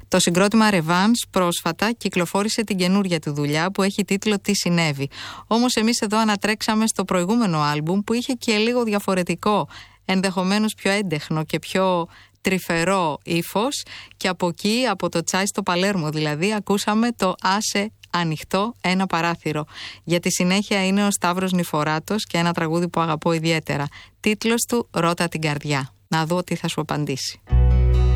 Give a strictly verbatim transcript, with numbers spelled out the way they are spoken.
Το συγκρότημα Revans πρόσφατα κυκλοφόρησε την καινούρια του δουλειά που έχει τίτλο «Τι συνέβη». Όμως εμείς εδώ ανατρέξαμε στο προηγούμενο άλμπουμ που είχε και λίγο διαφορετικό, ενδεχομένως πιο έντεχνο και πιο τρυφερό ύφος, και από εκεί, από το τσάι στο Παλέρμο δηλαδή, ακούσαμε το «Άσε ανοιχτό ένα παράθυρο». Για τη συνέχεια είναι ο Σταύρος Νηφοράτος και ένα τραγούδι που αγαπώ ιδιαίτερα. Τίτλος του «Ρώτα την καρδιά». Να δω τι θα σου απαντήσει.